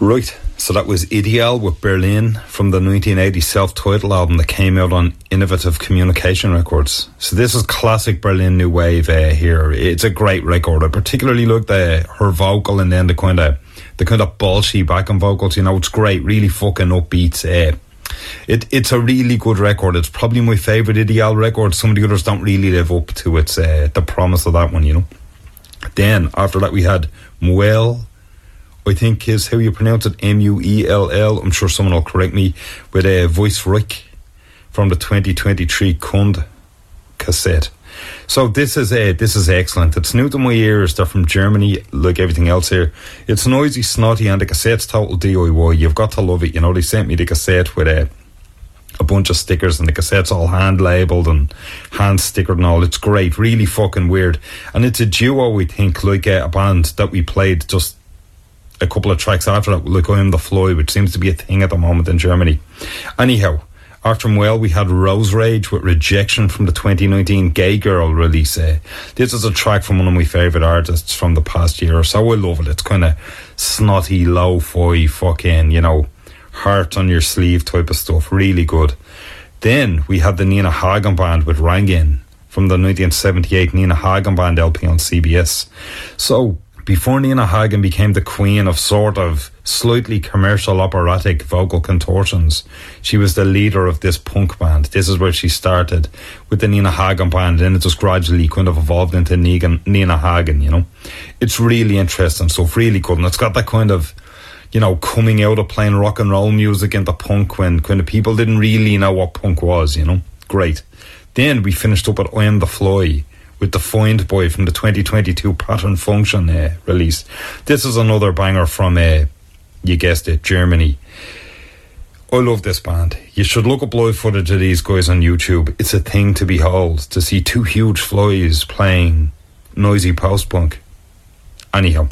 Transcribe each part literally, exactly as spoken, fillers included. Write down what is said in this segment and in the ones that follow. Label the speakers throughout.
Speaker 1: Right, so that was Ideal with Berlin from the nineteen eighty self-titled album that came out on Innovative Communication Records. So this is classic Berlin New Wave uh, here. It's a great record. I particularly like the her vocal and then the kind of the kind of bolshy backing vocals. You know, it's great, really fucking upbeat. Uh, it it's a really good record. It's probably my favourite Ideal record. Some of the others don't really live up to its uh, the promise of that one. You know. Then after that we had Muell, I think is how you pronounce it, M U E L L. I'm sure someone will correct me. With a uh, Voice Rick from the twenty twenty-three Kund cassette. So this is uh, this is excellent. It's new to my ears. They're from Germany, like everything else here. It's noisy, snotty, and the cassette's total D I Y. You've got to love it. You know, they sent me the cassette with a, a bunch of stickers, and the cassette's all hand labelled and hand stickered and all. It's great, really fucking weird. And it's a duo, we think, like uh, a band that we played just a couple of tracks after that, like I Am the Fly, which seems to be a thing at the moment in Germany. Anyhow, after Muell, we had Rose Rage with Rejection from the twenty nineteen Gay Girl release. Uh, this is a track from one of my favourite artists from the past year or so. I love it. It's kind of snotty, lo-fi, fucking, you know, heart on your sleeve type of stuff. Really good. Then we had the Nina Hagen Band with Rangin from the nineteen seventy-eight Nina Hagen Band L P on C B S. So before Nina Hagen became the queen of sort of slightly commercial operatic vocal contortions, she was the leader of this punk band. This is where she started with the Nina Hagen Band, and it just gradually kind of evolved into Negan, Nina Hagen, you know. It's really interesting stuff, really good, and it's got that kind of, you know, coming out of playing rock and roll music into punk when kind of people didn't really know what punk was, you know. Great. Then we finished up with I Am the Fly with the Find Boy from the twenty twenty-two Pattern Function uh, release. This is another banger from, uh, you guessed it, Germany. I love this band. You should look up live footage of these guys on YouTube. It's a thing to behold, to see two huge flies playing noisy post-punk. Anyhow,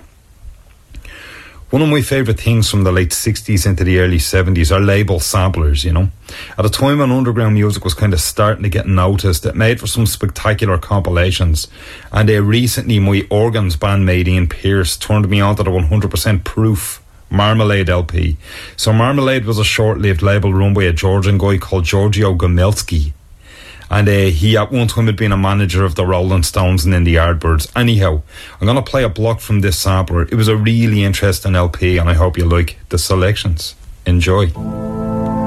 Speaker 1: one of my favourite things from the late sixties into the early seventies are label samplers, you know. At a time when underground music was kind of starting to get noticed, it made for some spectacular compilations. And uh, recently, my organs bandmate Ian Pearce turned me on to the one hundred percent Proof Marmalade L P. So Marmalade was a short-lived label run by a Georgian guy called Giorgio Gomelsky. And uh, he at one time had been a manager of the Rolling Stones and in the Yardbirds. Anyhow, I'm going to play a block from this sampler. It was a really interesting L P, and I hope you like the selections. Enjoy.